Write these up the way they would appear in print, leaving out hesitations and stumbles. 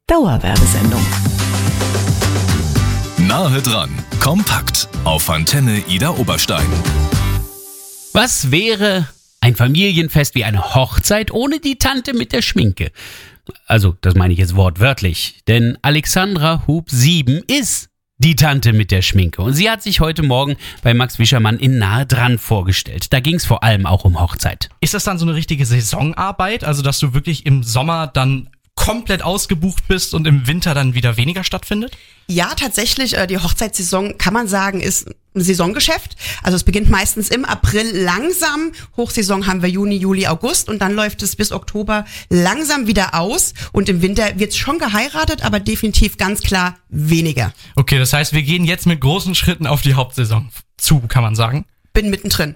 Dauerwerbesendung. Nahe dran, kompakt auf Antenne Ida Oberstein. Was wäre ein Familienfest wie eine Hochzeit ohne die Tante mit der Schminke? Also, das meine ich jetzt wortwörtlich, denn Alexandra Hub 7 ist die Tante mit der Schminke. Und sie hat sich heute Morgen bei Max Wischermann in Nahe dran vorgestellt. Da ging es vor allem auch um Hochzeit. Ist das dann so eine richtige Saisonarbeit? Also, dass du wirklich im Sommer dann komplett ausgebucht bist und im Winter dann wieder weniger stattfindet? Ja, tatsächlich, die Hochzeitssaison, kann man sagen, ist ein Saisongeschäft. Also es beginnt meistens im April langsam. Hochsaison haben wir Juni, Juli, August und dann läuft es bis Oktober langsam wieder aus. Und im Winter wird schon geheiratet, aber definitiv ganz klar weniger. Okay, das heißt, wir gehen jetzt mit großen Schritten auf die Hauptsaison zu, kann man sagen. Bin mittendrin.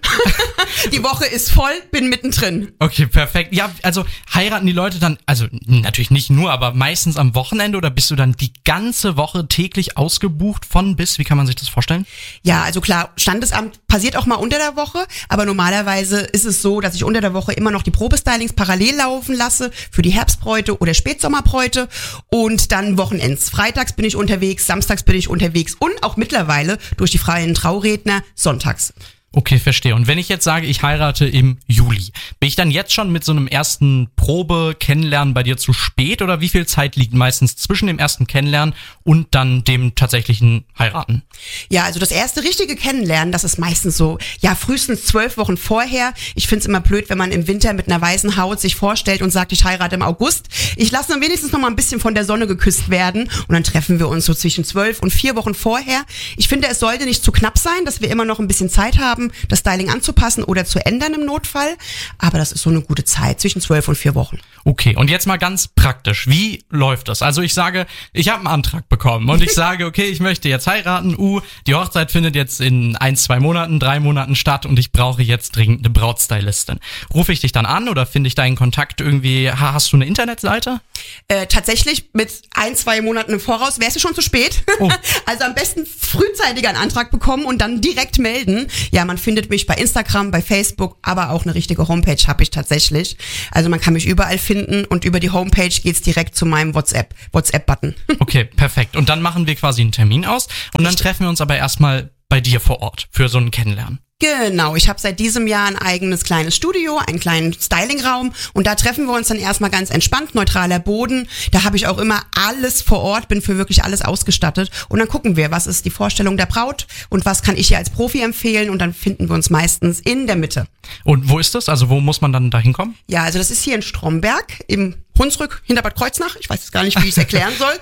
Die Woche ist voll, bin mittendrin. Okay, perfekt. Ja, also heiraten die Leute dann, also natürlich nicht nur, aber meistens am Wochenende oder bist du dann die ganze Woche täglich ausgebucht von bis? Wie kann man sich das vorstellen? Ja, also klar, Standesamt passiert auch mal unter der Woche, aber normalerweise ist es so, dass ich unter der Woche immer noch die Probestylings parallel laufen lasse für die Herbstbräute oder Spätsommerbräute und dann Wochenends. Freitags bin ich unterwegs, samstags bin ich unterwegs und auch mittlerweile durch die freien Trauredner sonntags. Okay, verstehe. Und wenn ich jetzt sage, ich heirate im Juli, bin ich dann jetzt schon mit so einem ersten Probe-Kennenlernen bei dir zu spät oder wie viel Zeit liegt meistens zwischen dem ersten Kennenlernen und dann dem tatsächlichen Heiraten? Ja, also das erste richtige Kennenlernen, das ist meistens so, ja, frühestens 12 Wochen vorher. Ich find's immer blöd, wenn man im Winter mit einer weißen Haut sich vorstellt und sagt, ich heirate im August. Ich lasse dann wenigstens noch mal ein bisschen von der Sonne geküsst werden und dann treffen wir uns so zwischen 12 und 4 Wochen vorher. Ich finde, es sollte nicht zu knapp sein, dass wir immer noch ein bisschen Zeit haben, das Styling anzupassen oder zu ändern im Notfall. Aber das ist so eine gute Zeit, zwischen 12 und 4 Wochen. Okay, und jetzt mal ganz praktisch. Wie läuft das? Also ich sage, ich habe einen Antrag bekommen und ich sage, okay, ich möchte jetzt heiraten. Die Hochzeit findet jetzt in 1, 2 Monaten, 3 Monaten statt und ich brauche jetzt dringend eine Brautstylistin. Rufe ich dich dann an oder finde ich deinen Kontakt irgendwie? Hast du eine Internetseite? Tatsächlich mit 1, 2 Monaten im Voraus wärst du schon zu spät. Oh. Also am besten frühzeitig einen Antrag bekommen und dann direkt melden. Ja, man findet mich bei Instagram, bei Facebook, aber auch eine richtige Homepage habe ich tatsächlich. Also man kann mich überall finden und über die Homepage geht's direkt zu meinem WhatsApp-Button. Okay, perfekt. Und dann machen wir quasi einen Termin aus und dann treffen wir uns aber erstmal bei dir vor Ort für so ein Kennenlernen. Genau, ich habe seit diesem Jahr ein eigenes kleines Studio, einen kleinen Stylingraum und da treffen wir uns dann erstmal ganz entspannt, neutraler Boden. Da habe ich auch immer alles vor Ort, bin für wirklich alles ausgestattet und dann gucken wir, was ist die Vorstellung der Braut und was kann ich ihr als Profi empfehlen und dann finden wir uns meistens in der Mitte. Und wo ist das? Also wo muss man dann da hinkommen? Ja, also das ist hier in Stromberg im Hunsrück hinter Bad Kreuznach. Ich weiß jetzt gar nicht, wie ich es erklären soll.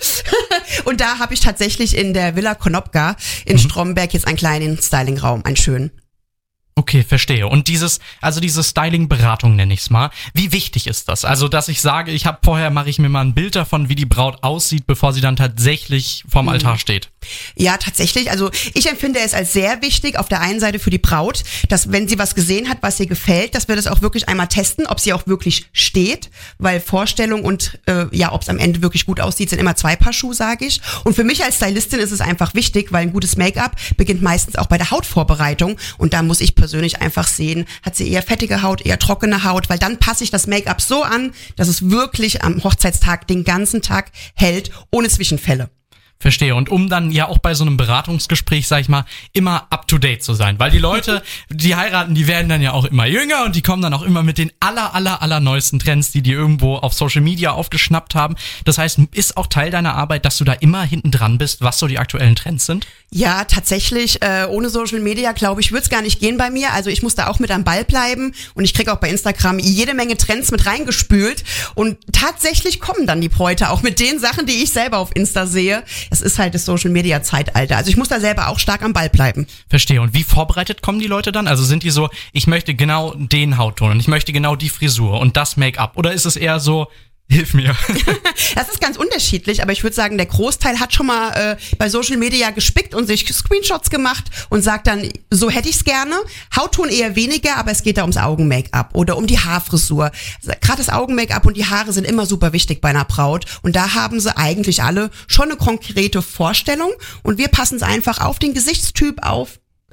Und da habe ich tatsächlich in der Villa Konopka in Stromberg jetzt einen kleinen Stylingraum, einen schönen. Okay, verstehe. Und diese Styling-Beratung nenne ich es mal. Wie wichtig ist das? Also, dass ich sage, mache ich mir mal ein Bild davon, wie die Braut aussieht, bevor sie dann tatsächlich vorm Altar steht. Ja, tatsächlich. Also ich empfinde es als sehr wichtig, auf der einen Seite für die Braut, dass wenn sie was gesehen hat, was ihr gefällt, dass wir das auch wirklich einmal testen, ob sie auch wirklich steht, weil Vorstellung und ob es am Ende wirklich gut aussieht, sind immer 2 Paar Schuhe, sage ich. Und für mich als Stylistin ist es einfach wichtig, weil ein gutes Make-up beginnt meistens auch bei der Hautvorbereitung und da muss ich persönlich einfach sehen, hat sie eher fettige Haut, eher trockene Haut, weil dann passe ich das Make-up so an, dass es wirklich am Hochzeitstag den ganzen Tag hält, ohne Zwischenfälle. Verstehe. Und um dann ja auch bei so einem Beratungsgespräch, sag ich mal, immer up to date zu sein. Weil die Leute, die heiraten, die werden dann ja auch immer jünger und die kommen dann auch immer mit den aller neuesten Trends, die irgendwo auf Social Media aufgeschnappt haben. Das heißt, ist auch Teil deiner Arbeit, dass du da immer hinten dran bist, was so die aktuellen Trends sind? Ja, tatsächlich. Ohne Social Media, glaube ich, würde es gar nicht gehen bei mir. Also ich muss da auch mit am Ball bleiben und ich kriege auch bei Instagram jede Menge Trends mit reingespült und tatsächlich kommen dann die Bräute auch mit den Sachen, die ich selber auf Insta sehe. Es ist halt das Social-Media-Zeitalter. Also ich muss da selber auch stark am Ball bleiben. Verstehe. Und wie vorbereitet kommen die Leute dann? Also sind die so, ich möchte genau den Hautton und ich möchte genau die Frisur und das Make-up? Oder ist es eher so, hilf mir? Das ist ganz unterschiedlich, aber ich würde sagen, der Großteil hat schon mal bei Social Media gespickt und sich Screenshots gemacht und sagt dann, so hätte ich's gerne. Hautton eher weniger, aber es geht da ums Augen-Make-up oder um die Haarfrisur. Gerade das Augen-Make-up und die Haare sind immer super wichtig bei einer Braut und da haben sie eigentlich alle schon eine konkrete Vorstellung und wir passen es einfach auf den Gesichtstyp, auf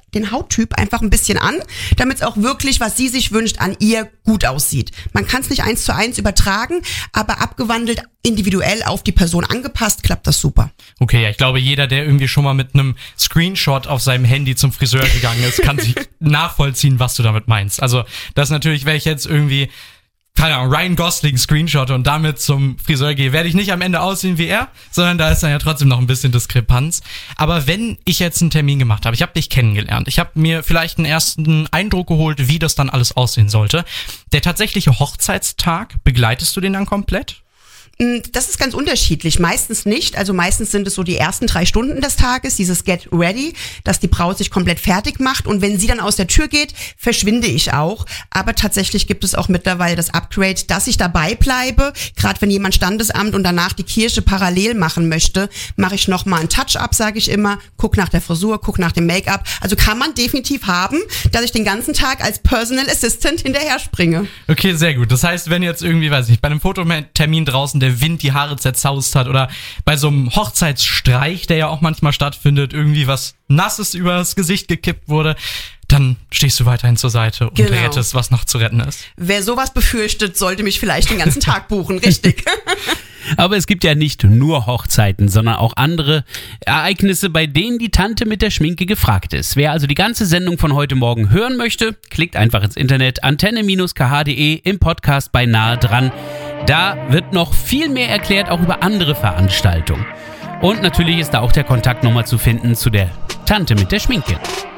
den Hauttyp einfach ein bisschen an, damit es auch wirklich, was sie sich wünscht, an ihr gut aussieht. Man kann es nicht 1:1 übertragen, aber abgewandelt, individuell auf die Person angepasst, klappt das super. Okay, ja, ich glaube, jeder, der irgendwie schon mal mit einem Screenshot auf seinem Handy zum Friseur gegangen ist, kann sich nachvollziehen, was du damit meinst. Also das natürlich, wenn ich jetzt irgendwie, keine Ahnung, Ryan Gosling Screenshot und damit zum Friseur gehe, werde ich nicht am Ende aussehen wie er, sondern da ist dann ja trotzdem noch ein bisschen Diskrepanz. Aber wenn ich jetzt einen Termin gemacht habe, ich habe dich kennengelernt, ich habe mir vielleicht einen ersten Eindruck geholt, wie das dann alles aussehen sollte. Der tatsächliche Hochzeitstag, begleitest du den dann komplett? Das ist ganz unterschiedlich. Meistens nicht. Also meistens sind es so die ersten 3 Stunden des Tages, dieses Get Ready, dass die Braut sich komplett fertig macht. Und wenn sie dann aus der Tür geht, verschwinde ich auch. Aber tatsächlich gibt es auch mittlerweile das Upgrade, dass ich dabei bleibe. Gerade wenn jemand Standesamt und danach die Kirche parallel machen möchte, mache ich nochmal ein Touch-up, sage ich immer. Guck nach der Frisur, guck nach dem Make-up. Also kann man definitiv haben, dass ich den ganzen Tag als Personal Assistant hinterher springe. Okay, sehr gut. Das heißt, wenn jetzt irgendwie, weiß ich nicht, bei einem Fototermin draußen der Wind die Haare zerzaust hat oder bei so einem Hochzeitsstreich, der ja auch manchmal stattfindet, irgendwie was Nasses übers Gesicht gekippt wurde, dann stehst du weiterhin zur Seite und rettest, was noch zu retten ist. Wer sowas befürchtet, sollte mich vielleicht den ganzen Tag buchen, richtig. Aber es gibt ja nicht nur Hochzeiten, sondern auch andere Ereignisse, bei denen die Tante mit der Schminke gefragt ist. Wer also die ganze Sendung von heute Morgen hören möchte, klickt einfach ins Internet antenne-kh.de im Podcast bei Nahe dran. Da wird noch viel mehr erklärt, auch über andere Veranstaltungen. Und natürlich ist da auch der Kontakt nochmal zu finden zu der Tante mit der Schminke.